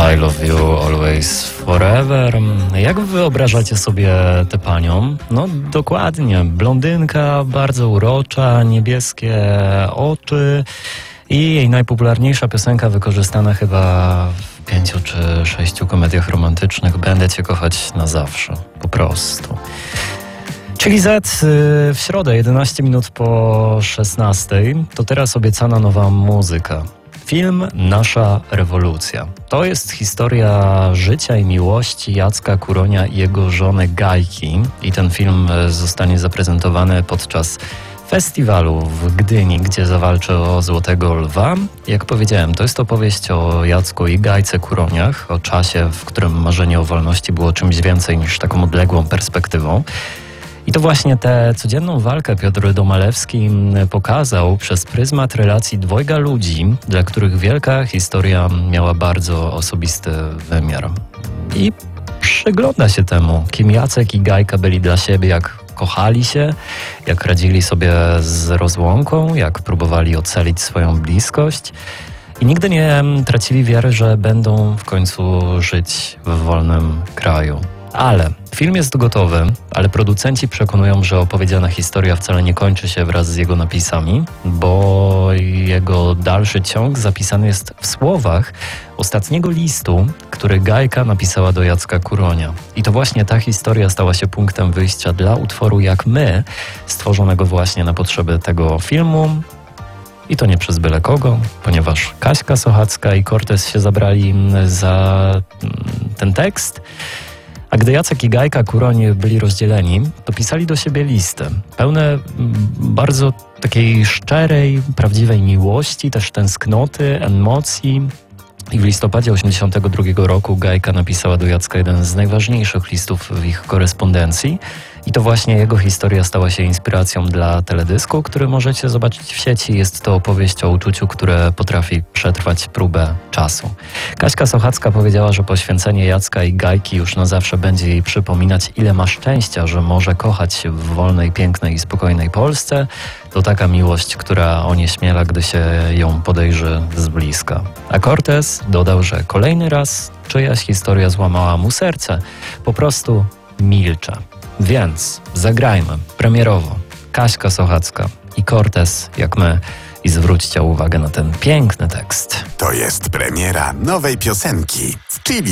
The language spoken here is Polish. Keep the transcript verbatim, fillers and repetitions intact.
I love you always forever. Jak wyobrażacie sobie tę panią? No dokładnie, blondynka, bardzo urocza, niebieskie oczy i jej najpopularniejsza piosenka wykorzystana chyba w pięciu czy sześciu komediach romantycznych. Będę cię kochać na zawsze, po prostu. Czyli Z w środę, jedenaście minut po szesnastej, to teraz obiecana nowa muzyka. Film Nasza rewolucja. To jest historia życia i miłości Jacka Kuronia i jego żony Gajki. I ten film zostanie zaprezentowany podczas festiwalu w Gdyni, gdzie zawalczy o Złotego Lwa. Jak powiedziałem, to jest opowieść o Jacku i Gajce Kuroniach, o czasie, w którym marzenie o wolności było czymś więcej niż taką odległą perspektywą. I to właśnie tę codzienną walkę Piotr Domalewski pokazał przez pryzmat relacji dwojga ludzi, dla których wielka historia miała bardzo osobisty wymiar. I przygląda się temu, kim Jacek i Gajka byli dla siebie, jak kochali się, jak radzili sobie z rozłąką, jak próbowali ocalić swoją bliskość. I nigdy nie tracili wiary, że będą w końcu żyć w wolnym kraju. Ale film jest gotowy, ale producenci przekonują, że opowiedziana historia wcale nie kończy się wraz z jego napisami, bo jego dalszy ciąg zapisany jest w słowach ostatniego listu, który Gajka napisała do Jacka Kuronia. I to właśnie ta historia stała się punktem wyjścia dla utworu Jak my, stworzonego właśnie na potrzeby tego filmu. I to nie przez byle kogo, ponieważ Kaśka Sochacka i Cortez się zabrali za ten tekst. A gdy Jacek i Gajka Kuroń byli rozdzieleni, to pisali do siebie listy, pełne bardzo takiej szczerej, prawdziwej miłości, też tęsknoty, emocji. I w listopadzie osiemdziesiątego drugiego roku Gajka napisała do Jacka jeden z najważniejszych listów w ich korespondencji. I to właśnie jego historia stała się inspiracją dla teledysku, który możecie zobaczyć w sieci. Jest to opowieść o uczuciu, które potrafi przetrwać próbę czasu. Kaśka Sochacka powiedziała, że poświęcenie Jacka i Gajki już na zawsze będzie jej przypominać, ile ma szczęścia, że może kochać się w wolnej, pięknej i spokojnej Polsce. To taka miłość, która onieśmiela, gdy się ją podejrzy z bliska. A Cortez dodał, że kolejny raz czyjaś historia złamała mu serce. Po prostu milczę. Więc zagrajmy premierowo Kaśka Sochacka i Cortez Jak my i zwróćcie uwagę na ten piękny tekst. To jest premiera nowej piosenki w Chili.